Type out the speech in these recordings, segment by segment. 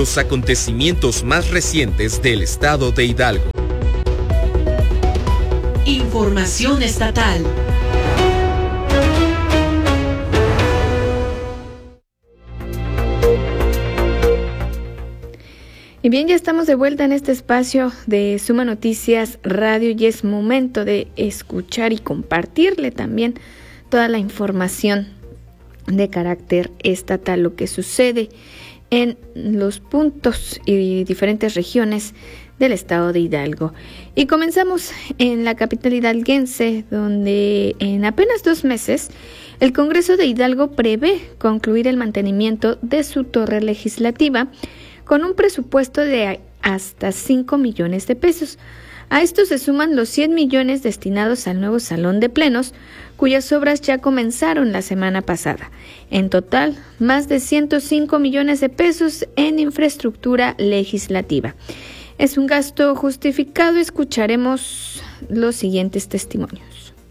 los acontecimientos más recientes del estado de Hidalgo. Información estatal. Y bien, ya estamos de vuelta en este espacio de Suma Noticias Radio y es momento de escuchar y compartirle también toda la información de carácter estatal, lo que sucede en los puntos y diferentes regiones del estado de Hidalgo. Y comenzamos en la capital hidalguense, donde en apenas 2 meses el Congreso de Hidalgo prevé concluir el mantenimiento de su torre legislativa con un presupuesto de hasta 5 millones de pesos. A esto se suman los 100 millones destinados al nuevo salón de plenos, cuyas obras ya comenzaron la semana pasada. En total, más de 105 millones de pesos en infraestructura legislativa. Es un gasto justificado. Escucharemos los siguientes testimonios.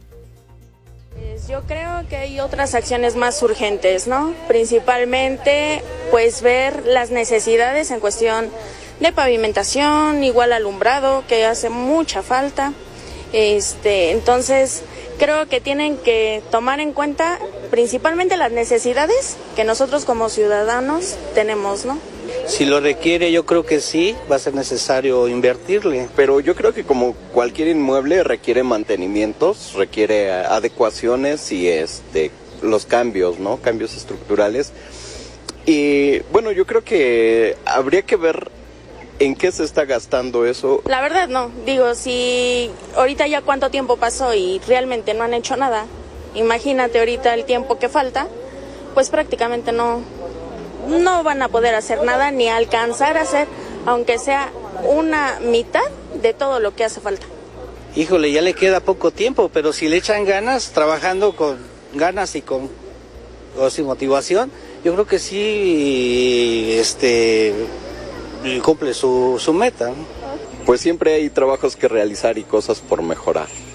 Yo creo que hay otras acciones más urgentes, ¿no? Principalmente, pues ver las necesidades en cuestión de pavimentación, igual alumbrado, que hace mucha falta. Entonces, creo que tienen que tomar en cuenta principalmente las necesidades que nosotros como ciudadanos tenemos, ¿no? Si lo requiere, yo creo que sí, va a ser necesario invertirle. Pero yo creo que como cualquier inmueble requiere mantenimientos, requiere adecuaciones y los cambios, ¿no? Cambios estructurales. Y bueno, yo creo que habría que ver en qué se está gastando eso. La verdad no, digo, si ahorita ya cuánto tiempo pasó y realmente no han hecho nada, imagínate ahorita el tiempo que falta, pues prácticamente no van a poder hacer nada ni alcanzar a hacer, aunque sea una mitad de todo lo que hace falta. Híjole, ya le queda poco tiempo, pero si le echan ganas, trabajando con ganas y sin motivación, yo creo que sí cumple su meta. Pues siempre hay trabajos que realizar y cosas por mejorar.